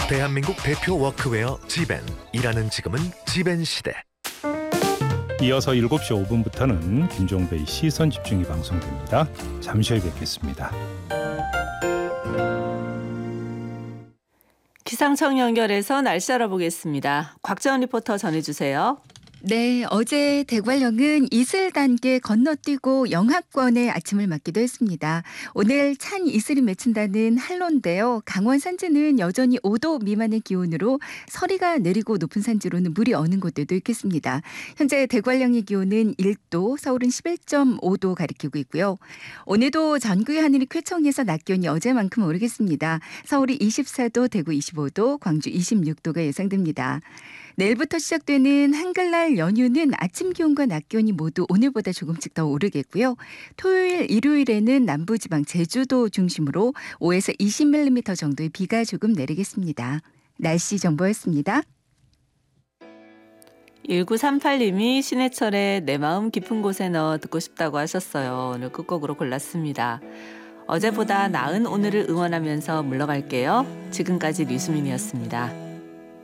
대한민국 대표 워크웨어 지벤. 일하는 지금은 지벤 시대. 이어서 7시 5분부터는 김종배의 시선집중이 방송됩니다. 잠시 후에 뵙겠습니다. 기상청 연결해서 날씨 알아보겠습니다. 곽재원 리포터 전해주세요. 네, 어제 대관령은 이슬 단계 건너뛰고 영하권의 아침을 맞기도 했습니다. 오늘 찬 이슬이 맺힌다는 한로인데요. 강원 산지는 여전히 5도 미만의 기온으로 서리가 내리고 높은 산지로는 물이 어는 곳들도 있겠습니다. 현재 대관령의 기온은 1도, 서울은 11.5도 가리키고 있고요. 오늘도 전국의 하늘이 쾌청해서 낮 기온이 어제만큼 오르겠습니다. 서울이 24도, 대구 25도, 광주 26도가 예상됩니다. 내일부터 시작되는 한글날 연휴는 아침 기온과 낮 기온이 모두 오늘보다 조금씩 더 오르겠고요. 토요일, 일요일에는 남부지방 제주도 중심으로 5에서 20mm 정도의 비가 조금 내리겠습니다. 날씨 정보였습니다. 1938님이 신해철의 내 마음 깊은 곳에 넣어 듣고 싶다고 하셨어요. 오늘 끝곡으로 골랐습니다. 어제보다 나은 오늘을 응원하면서 물러갈게요. 지금까지 류수민이었습니다.